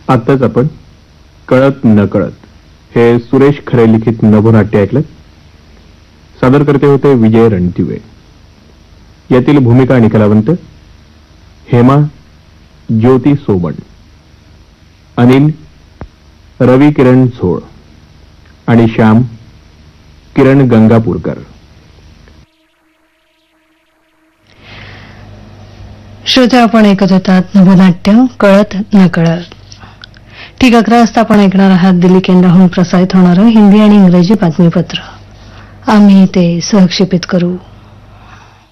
आत्ताच आपण कळत नकळत हे सुरेश खरे लिखित नभोनाट्य ऐकलं. सादर करते होते विजय रणदिवे. यातील भूमिका आणि कलावंत: हेमा ज्योती सोमण, अनिल रवी किरण झोळ आणि श्याम किरण गंगापूरकर. श्रोते, आपण ऐकत होतात नभोनाट्य कळत नकळत. ठीक 11 वाजता आपण ऐकणार आहात दिल्ली केंद्राहून प्रसारित होणारं हिंदी आणि इंग्रजी बातमीपत्र. आम्ही ते सहक्षेपित करू.